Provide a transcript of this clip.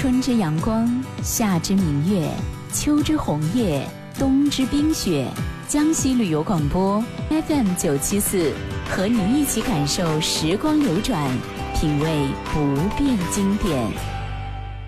春之阳光，夏之明月，秋之红叶，冬之冰雪。江西旅游广播 FM974，和你一起感受时光流转，品味不变经典。